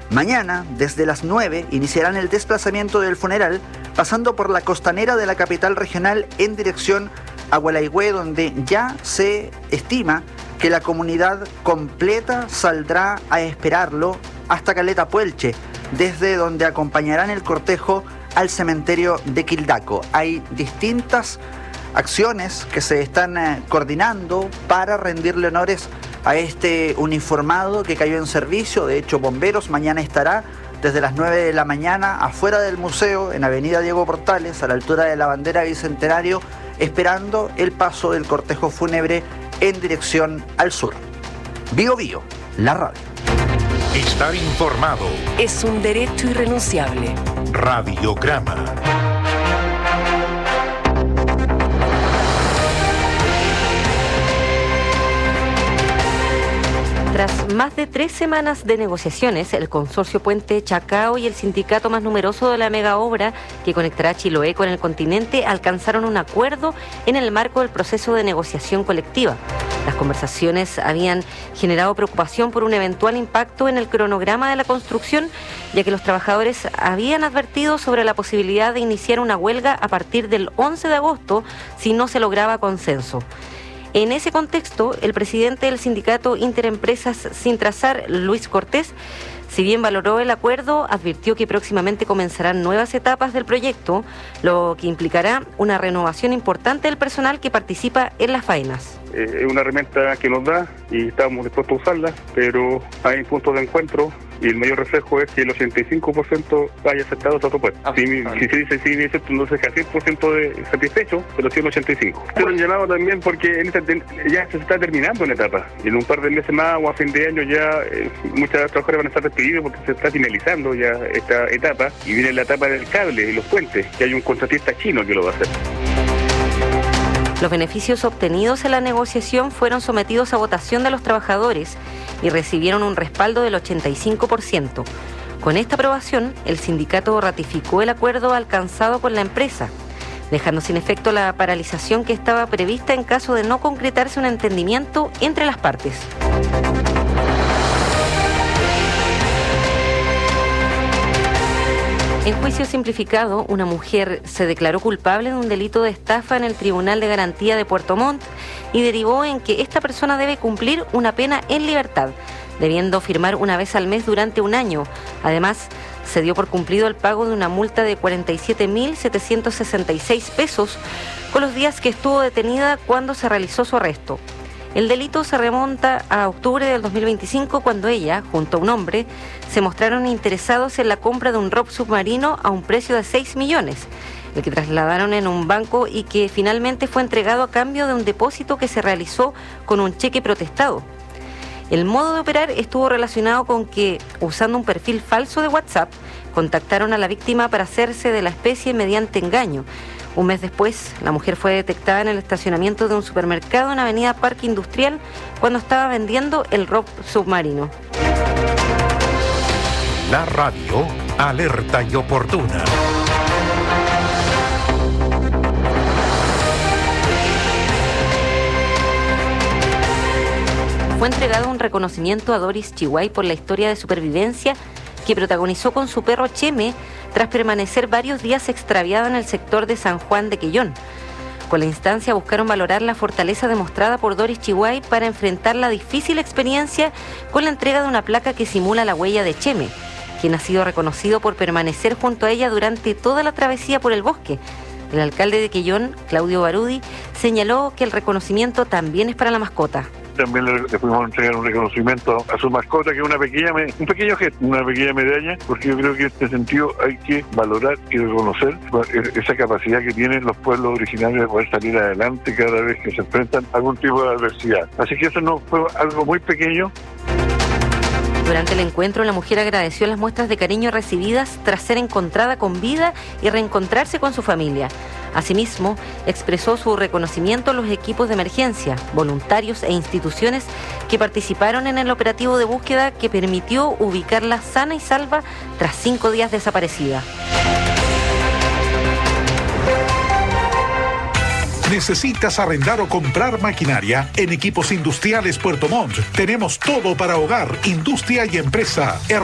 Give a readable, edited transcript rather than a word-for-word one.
Mañana, desde las 9, iniciarán el desplazamiento del funeral, pasando por la costanera de la capital regional en dirección a Gualeguay, donde ya se estima que la comunidad completa saldrá a esperarlo hasta Caleta Puelche, desde donde acompañarán el cortejo al cementerio de Quildaco. Hay distintas acciones que se están coordinando para rendirle honores a este uniformado que cayó en servicio. De hecho, Bomberos mañana estará desde las 9 de la mañana afuera del museo, en Avenida Diego Portales, a la altura de la bandera Bicentenario, esperando el paso del cortejo fúnebre en dirección al sur. Bío Bío, la radio. Estar informado es un derecho irrenunciable. Radiograma. Tras más de 3 semanas de negociaciones, el consorcio Puente Chacao y el sindicato más numeroso de la mega obra que conectará Chiloé con el continente alcanzaron un acuerdo en el marco del proceso de negociación colectiva. Las conversaciones habían generado preocupación por un eventual impacto en el cronograma de la construcción, ya que los trabajadores habían advertido sobre la posibilidad de iniciar una huelga a partir del 11 de agosto si no se lograba consenso. En ese contexto, el presidente del sindicato Interempresas Sintrasar, Luis Cortés, si bien valoró el acuerdo, advirtió que próximamente comenzarán nuevas etapas del proyecto, lo que implicará una renovación importante del personal que participa en las faenas. Es una herramienta que nos da y estamos dispuestos a usarla, pero hay puntos de encuentro y el mayor reflejo es que el 85% haya aceptado esta propuesta. Si se dice sí, no se deja 100% de satisfecho, pero sí el 85%. Pero un llamado también porque ya se está terminando una etapa. En un par de meses más o a fin de año ya muchas trabajadores van a estar despedidos porque se está finalizando ya esta etapa y viene la etapa del cable y los puentes, que hay un contratista chino que lo va a hacer. Los beneficios obtenidos en la negociación fueron sometidos a votación de los trabajadores y recibieron un respaldo del 85%. Con esta aprobación, el sindicato ratificó el acuerdo alcanzado con la empresa, dejando sin efecto la paralización que estaba prevista en caso de no concretarse un entendimiento entre las partes. En juicio simplificado, una mujer se declaró culpable de un delito de estafa en el Tribunal de Garantía de Puerto Montt y derivó en que esta persona debe cumplir una pena en libertad, debiendo firmar una vez al mes durante un año. Además, se dio por cumplido el pago de una multa de 47.766 pesos con los días que estuvo detenida cuando se realizó su arresto. El delito se remonta a octubre del 2025, cuando ella, junto a un hombre, se mostraron interesados en la compra de un ROP submarino a un precio de 6 millones, el que trasladaron en un banco y que finalmente fue entregado a cambio de un depósito que se realizó con un cheque protestado. El modo de operar estuvo relacionado con que, usando un perfil falso de WhatsApp, contactaron a la víctima para hacerse de la especie mediante engaño. Un mes después, la mujer fue detectada en el estacionamiento de un supermercado en Avenida Parque Industrial cuando estaba vendiendo el ROP submarino. La radio, alerta y oportuna. Fue entregado un reconocimiento a Doris Chihuay por la historia de supervivencia que protagonizó con su perro Cheme tras permanecer varios días extraviado en el sector de San Juan de Quellón. Con la instancia buscaron valorar la fortaleza demostrada por Doris Chihuay para enfrentar la difícil experiencia con la entrega de una placa que simula la huella de Cheme, quien ha sido reconocido por permanecer junto a ella durante toda la travesía por el bosque. El alcalde de Quellón, Claudio Barudi, señaló que el reconocimiento también es para la mascota. También le fuimos a entregar un reconocimiento a su mascota, que es un pequeño gesto, una pequeña medalla, porque yo creo que en este sentido hay que valorar y reconocer esa capacidad que tienen los pueblos originarios de poder salir adelante cada vez que se enfrentan a algún tipo de adversidad. Así que eso no fue algo muy pequeño. Durante el encuentro, la mujer agradeció las muestras de cariño recibidas tras ser encontrada con vida y reencontrarse con su familia. Asimismo, expresó su reconocimiento a los equipos de emergencia, voluntarios e instituciones que participaron en el operativo de búsqueda que permitió ubicarla sana y salva tras 5 días desaparecida. ¿Necesitas arrendar o comprar maquinaria? En Equipos Industriales Puerto Montt tenemos todo para hogar, industria y empresa.